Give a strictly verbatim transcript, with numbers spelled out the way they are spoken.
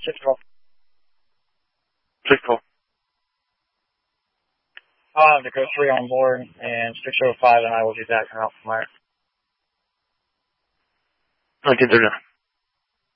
six twelve. six twelve. I'll have Dakota three on board, and six oh five and I will be back out from there. nineteen thirty-nine.